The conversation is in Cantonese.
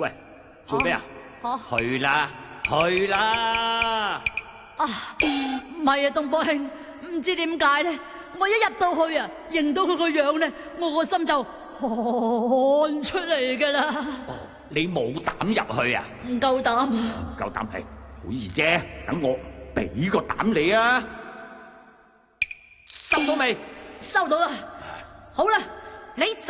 喂，做咩啊？ 吓去啦，去啦！ 啊，唔係啊，東坡兄，唔知點解咧，我一入到去啊，認到佢個樣咧，我個心就汗出嚟噶啦。 哦，你冇膽入去啊？ 唔夠膽。 唔夠膽係好易啫，等我俾個膽你啊！收到未？ 收到啦。好啦，你就